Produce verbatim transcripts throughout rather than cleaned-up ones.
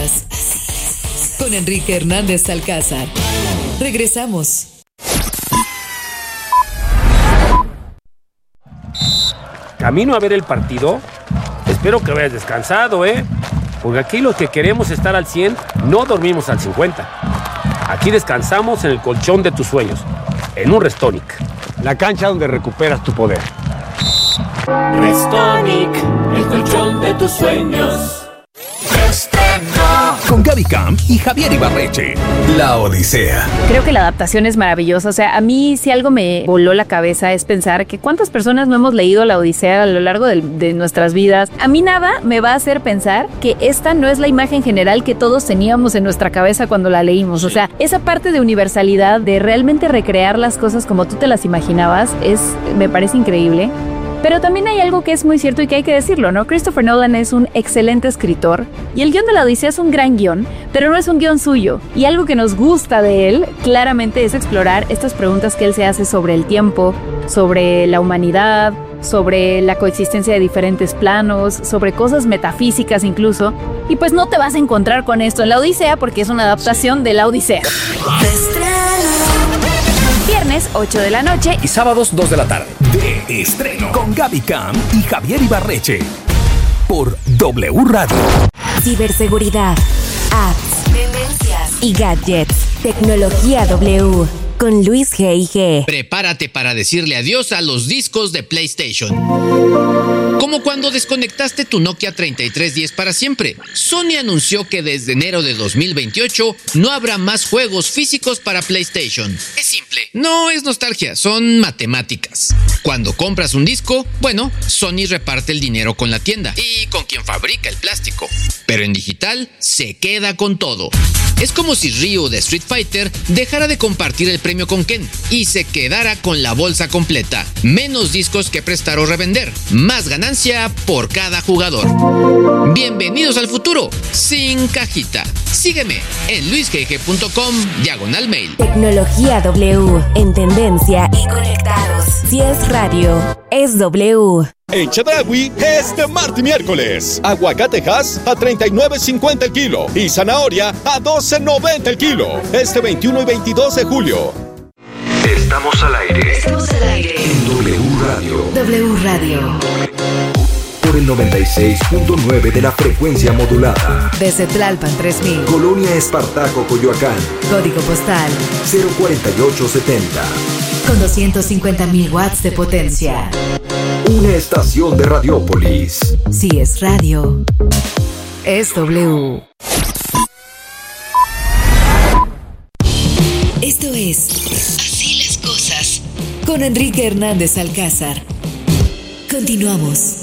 cosas. Con Enrique Hernández Alcázar. Regresamos. Camino a ver el partido. Espero que vayas descansado, ¿eh? Porque aquí los que queremos estar al cien no dormimos al cincuenta. Aquí descansamos en el colchón de tus sueños, en un Restonic, la cancha donde recuperas tu poder. Restonic, el colchón de tus sueños. Con Gaby Camp y Javier Ibarreche, La Odisea. Creo que la adaptación es maravillosa. O sea, a mí si algo me voló la cabeza es pensar que cuántas personas no hemos leído La Odisea a lo largo de, de nuestras vidas. A mí nada me va a hacer pensar que esta no es la imagen general que todos teníamos en nuestra cabeza cuando la leímos. O sea, esa parte de universalidad, de realmente recrear las cosas como tú te las imaginabas, es, me parece increíble. Pero también hay algo que es muy cierto y que hay que decirlo, ¿no? Christopher Nolan es un excelente escritor y el guión de La Odisea es un gran guión, pero no es un guión suyo. Y algo que nos gusta de él, claramente, es explorar estas preguntas que él se hace sobre el tiempo, sobre la humanidad, sobre la coexistencia de diferentes planos, sobre cosas metafísicas incluso. Y pues no te vas a encontrar con esto en La Odisea porque es una adaptación de La Odisea. Viernes, ocho de la noche y sábados, dos de la tarde. De estreno con Gaby Camp y Javier Ibarreche. Por W Radio. Ciberseguridad, apps, tendencias y gadgets. Tecnología W. Con Luis G I G. Prepárate para decirle adiós a los discos de PlayStation. Como cuando desconectaste tu Nokia treinta y tres diez para siempre. Sony anunció que desde enero de dos mil veintiocho no habrá más juegos físicos para PlayStation. Es simple, no es nostalgia, son matemáticas. Cuando compras un disco, bueno, Sony reparte el dinero con la tienda y con quien fabrica el plástico. Pero en digital se queda con todo. Es como si Ryu de Street Fighter dejara de compartir el premio con Ken y se quedara con la bolsa completa. Menos discos que prestar o revender. Más ganancia por cada jugador. Bienvenidos al futuro, sin cajita. Sígueme en luisgg.com diagonal mail. Tecnología W, en tendencia y conectados. Si es radio, es W. En Chedraui, este martes y miércoles, aguacatejas a treinta y nueve cincuenta el kilo y zanahoria a doce noventa el kilo. Este veintiuno y veintidós de julio. Estamos al aire. Estamos al aire. En W Radio. W Radio. Por el noventa y seis punto nueve de la frecuencia modulada. Desde Tlalpan tres mil. Colonia Espartaco, Coyoacán. Código postal cero cuarenta y ocho setenta. Con doscientos cincuenta mil watts de potencia. Una estación de Radiópolis. Si es radio, es W. Esto es Así las cosas con Enrique Hernández Alcázar. Continuamos.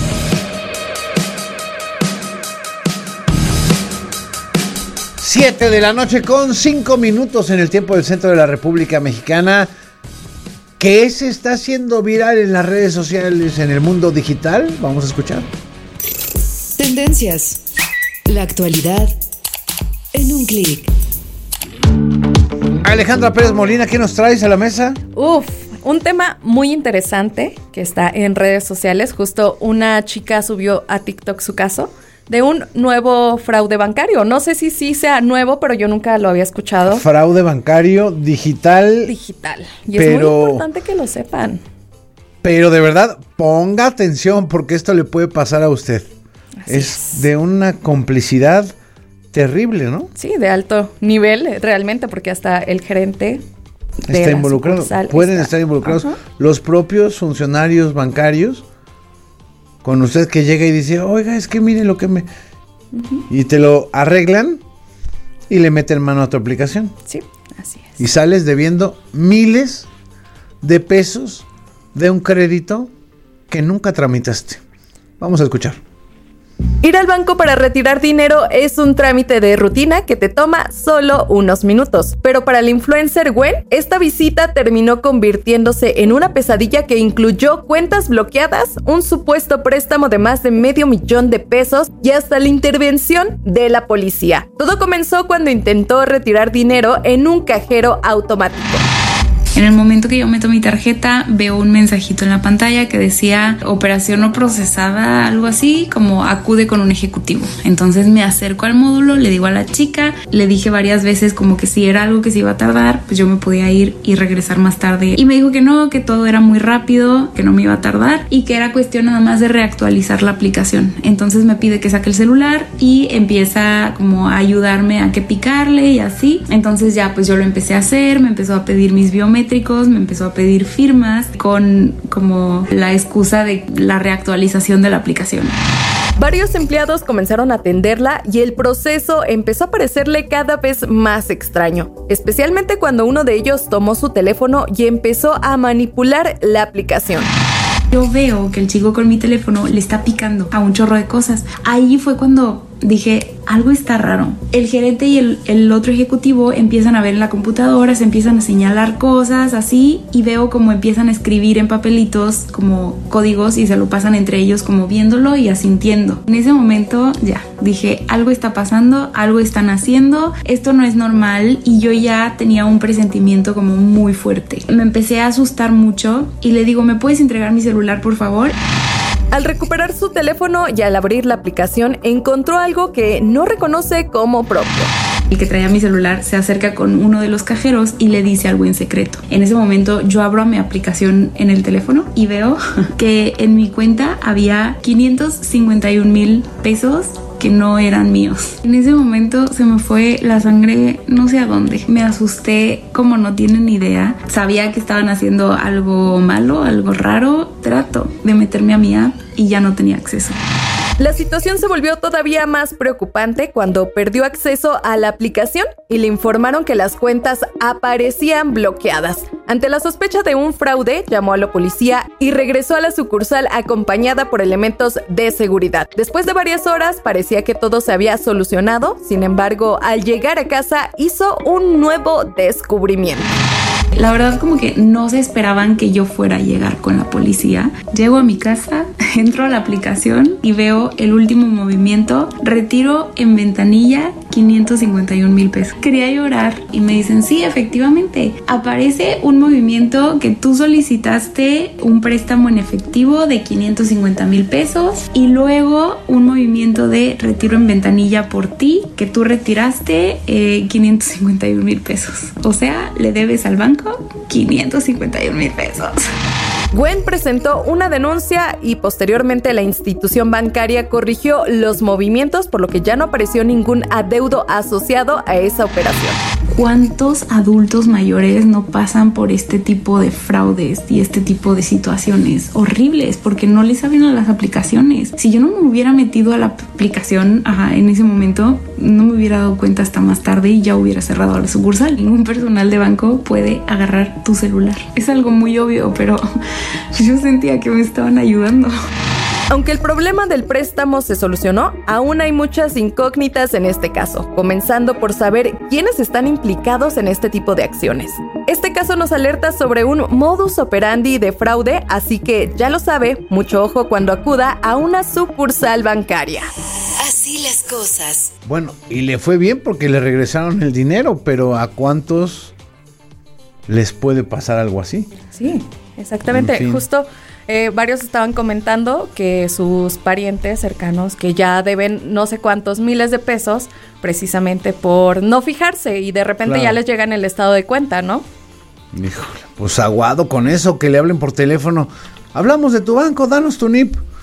Siete de la noche con cinco minutos en el tiempo del centro de la República Mexicana. ¿Qué se está haciendo viral en las redes sociales en el mundo digital? Vamos a escuchar. Tendencias. La actualidad en un clic. Alejandra Pérez Molina, ¿qué nos traes a la mesa? Uf, un tema muy interesante que está en redes sociales. Justo una chica subió a TikTok su caso de un nuevo fraude bancario. No sé si sí sea nuevo, pero yo nunca lo había escuchado. Fraude bancario digital. Digital. Y pero, es muy importante que lo sepan. Pero de verdad, ponga atención porque esto le puede pasar a usted. Es, es de una complicidad terrible, ¿no? Sí, de alto nivel realmente, porque hasta el gerente de está involucrado. Pueden está... estar involucrados. Ajá. Los propios funcionarios bancarios con usted que llega y dice, oiga, es que mire lo que me... Uh-huh. Y te lo arreglan y le meten mano a tu aplicación. Sí, así es. Y sales debiendo miles de pesos de un crédito que nunca tramitaste. Vamos a escuchar. Ir al banco para retirar dinero es un trámite de rutina que te toma solo unos minutos. Pero para el influencer Gwen, esta visita terminó convirtiéndose en una pesadilla que incluyó cuentas bloqueadas, un supuesto préstamo de más de medio millón de pesos y hasta la intervención de la policía. Todo comenzó cuando intentó retirar dinero en un cajero automático. En el momento que yo meto mi tarjeta, veo un mensajito en la pantalla que decía operación no procesada, algo así, como acude con un ejecutivo. Entonces me acerco al módulo, le digo a la chica, le dije varias veces como que si era algo que se iba a tardar, pues yo me podía ir y regresar más tarde. Y me dijo que no, que todo era muy rápido, que no me iba a tardar y que era cuestión nada más de reactualizar la aplicación. Entonces me pide que saque el celular y empieza como a ayudarme a que picarle y así. Entonces ya pues yo lo empecé a hacer, me empezó a pedir mis biométricos, me empezó a pedir firmas con como la excusa de la reactualización de la aplicación. Varios empleados comenzaron a atenderla y el proceso empezó a parecerle cada vez más extraño, especialmente cuando uno de ellos tomó su teléfono y empezó a manipular la aplicación. Yo veo que el chico con mi teléfono le está picando a un chorro de cosas. Ahí fue cuando dije, algo está raro. El gerente y el, el otro ejecutivo empiezan a ver en la computadora, se empiezan a señalar cosas así y veo como empiezan a escribir en papelitos como códigos y se lo pasan entre ellos como viéndolo y asintiendo. En ese momento ya dije, algo está pasando, algo están haciendo, esto no es normal y yo ya tenía un presentimiento como muy fuerte. Me empecé a asustar mucho y le digo, ¿me puedes entregar mi celular por favor? Al recuperar su teléfono y al abrir la aplicación, encontró algo que no reconoce como propio. El que traía mi celular se acerca con uno de los cajeros y le dice algo en secreto. En ese momento yo abro mi aplicación en el teléfono y veo que en mi cuenta había quinientos cincuenta y un mil pesos que no eran míos. En ese momento se me fue la sangre no sé a dónde. Me asusté como no tienen idea. Sabía que estaban haciendo algo malo, algo raro. Trato de meterme a mi app y ya no tenía acceso. La situación se volvió todavía más preocupante cuando perdió acceso a la aplicación y le informaron que las cuentas aparecían bloqueadas. Ante la sospecha de un fraude, llamó a la policía y regresó a la sucursal acompañada por elementos de seguridad. Después de varias horas, parecía que todo se había solucionado. Sin embargo, al llegar a casa, hizo un nuevo descubrimiento. La verdad como que no se esperaban que yo fuera a llegar con la policía. Llego a mi casa, entro a la aplicación y veo el último movimiento. Retiro en ventanilla quinientos cincuenta y un mil pesos. Quería llorar y me dicen, sí, efectivamente, aparece un movimiento que tú solicitaste un préstamo en efectivo de quinientos cincuenta mil pesos y luego un movimiento de retiro en ventanilla por ti que tú retiraste eh, quinientos cincuenta y un mil pesos. O sea, le debes al banco quinientos cincuenta y un mil pesos. Gwen presentó una denuncia y posteriormente la institución bancaria corrigió los movimientos, por lo que ya no apareció ningún adeudo asociado a esa operación. ¿Cuántos adultos mayores no pasan por este tipo de fraudes y este tipo de situaciones horribles porque no les saben a las aplicaciones? Si yo no me hubiera metido a la aplicación ajá, en ese momento, no me hubiera dado cuenta hasta más tarde y ya hubiera cerrado la sucursal. Ningún personal de banco puede agarrar tu celular. Es algo muy obvio, pero yo sentía que me estaban ayudando. Aunque el problema del préstamo se solucionó, aún hay muchas incógnitas en este caso, comenzando por saber quiénes están implicados en este tipo de acciones. Este caso nos alerta sobre un modus operandi de fraude, así que ya lo sabe, mucho ojo cuando acuda a una sucursal bancaria. Así las cosas. Bueno, y le fue bien porque le regresaron el dinero, pero ¿a cuántos les puede pasar algo así? Sí, exactamente, en fin. Justo... Eh, varios estaban comentando que sus parientes cercanos que ya deben no sé cuántos miles de pesos precisamente por no fijarse y de repente claro. Ya les llega en el estado de cuenta, ¿no? Híjole, pues aguado con eso, que le hablen por teléfono. Hablamos de tu banco, danos tu N I P.